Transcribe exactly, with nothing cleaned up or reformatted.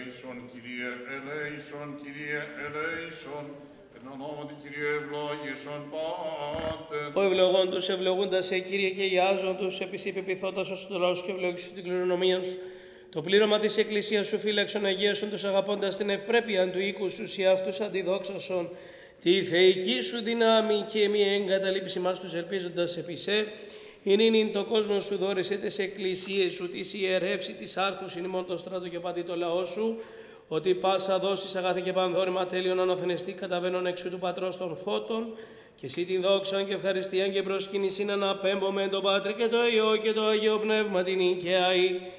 ελέησον, Κύριε, ελέησον, Κύριε, ελέησον, εν ονόματι Κύριε ευλόγησον Πάτερ. Ο ευλογώντος ευλογούντας σε Κύριε και ιάζοντος επί σοι πεπιθώντας ως το λαός και ευλόγησον την κληρονομία σου. Το πλήρωμα της Εκκλησίας σου φύλαξον αγίασον τους αγαπώντας την ευπρέπεια του οίκου σου σε αυτούς αντιδόξασον τη θεϊκή σου δυνάμει και μη εγκαταλείψη μας τους ελπίζοντας επί σε. Εινήν το κόσμο σου δώρεσε τις εκκλησίες σου, τις ιερεύσει, τις άρχους, ειν ημών το στράτο και πάντη το λαό σου, ότι πάσα δώσεις αγαθή και πανδόρημα τέλειον ανωθενεστή καταβαίνον εξού του Πατρός των φώτων, και εσύ την δόξαν και ευχαριστίαν και προσκύνησιν αναπέμπω με τον Πάτρε και το Υιό και το Αγίο Πνεύμα την οικαία